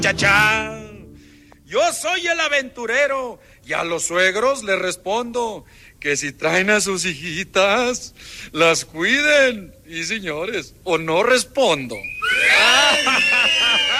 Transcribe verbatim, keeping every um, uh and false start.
Chachá, yo soy el aventurero y a los suegros les respondo que si traen a sus hijitas, las cuiden. Y señores, o no respondo.